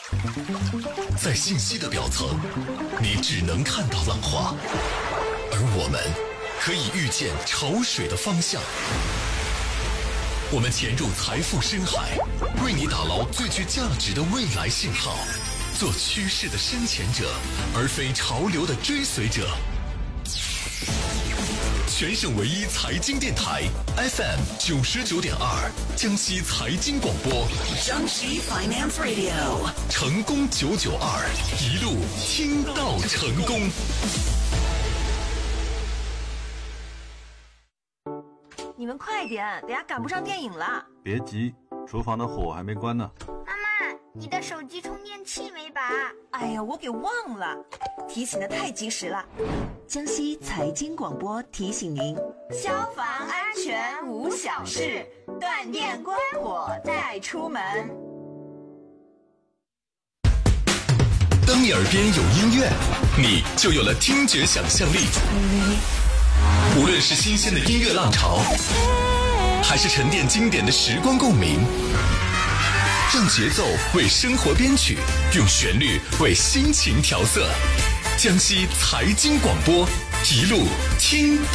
在信息的表层，你只能看到浪花，而我们可以预见潮水的方向。我们潜入财富深海，为你打捞最具价值的未来信号，做趋势的深潜者，而非潮流的追随者。全省唯一财经电台 FM 99.2，江西财经广播， 江西 Finance Radio， 成功992，一路听到成功。 你们快点，等下赶不上电影了。 别急，厨房的火还没关呢。 妈妈，你的手机充电器没拔？ 哎呀，我给忘了，提醒的太及时了。江西财经广播提醒您：消防安全无小事，断电关火再出门。 当你耳边有音乐，你就有了听觉想象力。无论是新鲜的音乐浪潮，还是沉淀经典的时光共鸣，让节奏为生活编曲，用旋律为心情调色。江西财经广播，一路听